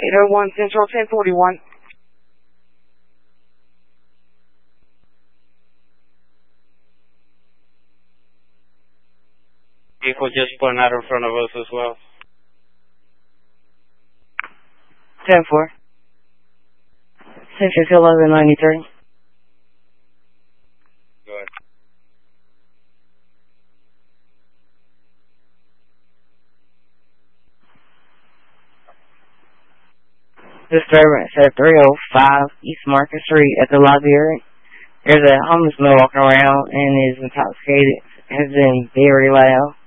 801 Central 1041. Vehicle just pulling out in front of us as well. 10-4. Central 1193. Go ahead. Disturbance at 305 East Market Street at the library. There's a homeless man walking around and is intoxicated. Has been very loud.